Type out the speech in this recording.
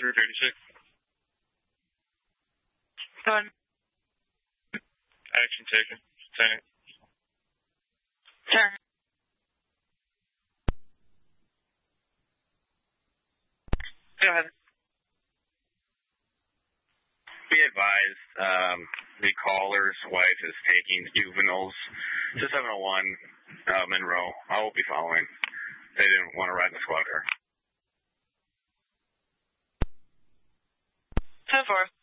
through 36. Go ahead. Action taken. Lieutenant. Turn. Go ahead. Be advised, the caller's wife is taking juveniles to 701 Monroe. I will be following. They didn't want to ride in the squad car. 10-4.